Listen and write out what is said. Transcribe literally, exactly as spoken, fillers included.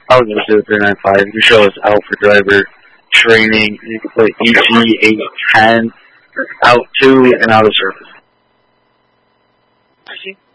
I was going to say three nine five. You show us out for driver training. You can put E G eight ten, out two, and out of service.